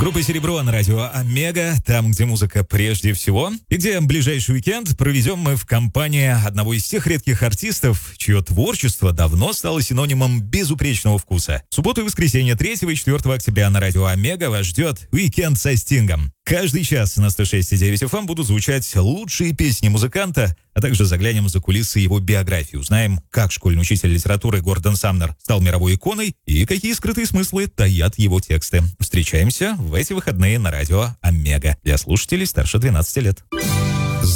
Группа «Серебро» на радио «Омега», там, где музыка прежде всего, и где ближайший уикенд проведем мы в компании одного из тех редких артистов, чье творчество давно стало синонимом безупречного вкуса. В субботу и воскресенье 3 и 4 октября на радио «Омега» вас ждет уикенд со Стингом. Каждый час на 106,9 FM будут звучать лучшие песни музыканта, а также заглянем за кулисы его биографии, узнаем, как школьный учитель литературы Гордон Самнер стал мировой иконой и какие скрытые смыслы таят его тексты. Встречаемся в эти выходные на радио «Омега» для слушателей старше 12 лет.